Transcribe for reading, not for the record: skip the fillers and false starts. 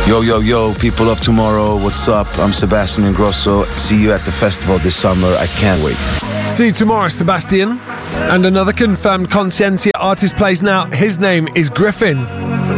Yo, yo, yo, people of tomorrow, what's up? I'm Sebastian Ingrosso. See you at the festival this summer. I can't wait. See you tomorrow, Sebastian. And another confirmed Consciencia artist plays now. His name is Griffin.